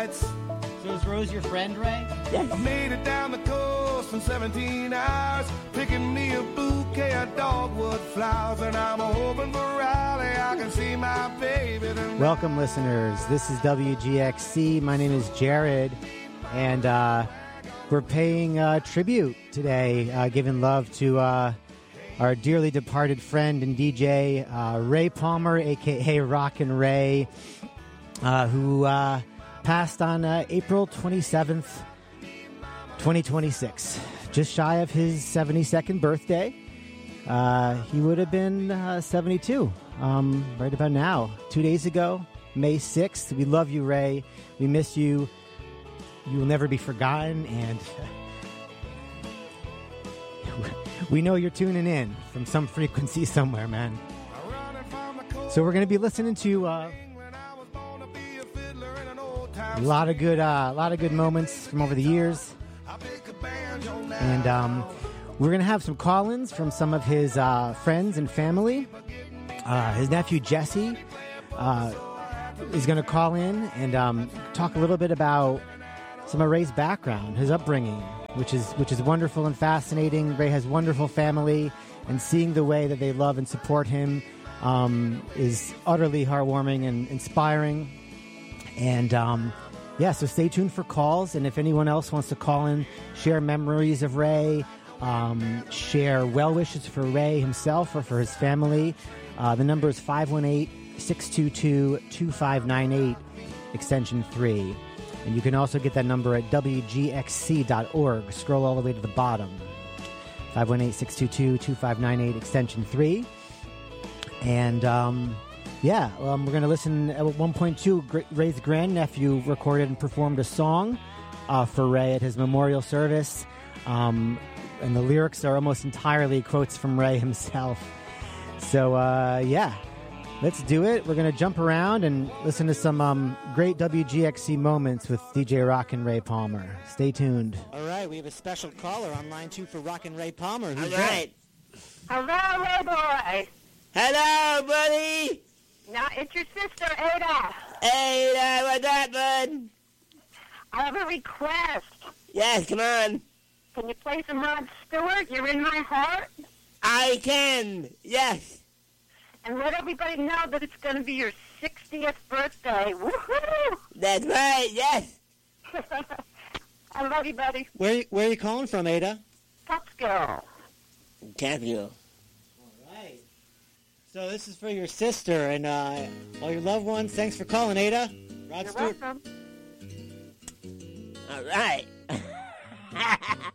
nights. So is Rose your friend, Ray? Yes. I made it down the coast in 17 hours, picking me a bouquet of dogwood flowers, and I'm hoping for Raleigh I can see my baby tonight. Welcome, listeners. This is WGXC. My name is Jared, and we're paying tribute today, giving love to our dearly departed friend and DJ, Ray Palmer, a.k.a. Rockin' Ray, who passed on April 27th, 2026. Just shy of his 72nd birthday. He would have been 72 right about now. 2 days ago, May 6th. We love you, Ray. We miss you. You will never be forgotten, and we know you're tuning in from some frequency somewhere, man. So we're going to be listening to a lot of good moments from over the years, and we're going to have some call-ins from some of his friends and family. His nephew Jesse is going to call in and talk a little bit about some of Ray's background, his upbringing, which is wonderful and fascinating. Ray has wonderful family, and seeing the way that they love and support him is utterly heartwarming and inspiring. And so stay tuned for calls. And if anyone else wants to call in, share memories of Ray, share well wishes for Ray himself or for his family, the number is 518-622-2598, extension 3. And you can also get that number at WGXC.org. Scroll all the way to the bottom. 518-622-2598, extension 3. And, we're going to listen at 1.2. Ray's grandnephew recorded and performed a song for Ray at his memorial service. And the lyrics are almost entirely quotes from Ray himself. So, let's do it. We're going to jump around and listen to some great WGXC moments with DJ Rockin' Ray Palmer. Stay tuned. All right, we have a special caller on line 2 for Rockin' Ray Palmer. Who's all right. Hello, Ray boy. Hello, buddy. Now, it's your sister, Ada. Ada, what's up, bud? I have a request. Yes, come on. Can you play some Rod Stewart? You're in my heart. I can, yes. And let everybody know that it's going to be your 60th birthday. Woohoo! That's right, yes. I love you, buddy. Where are you calling from, Ada? Catskill. Catskill. All right. So this is for your sister and all your loved ones. Thanks for calling, Ada. Rod You're Stewart. welcome. All right.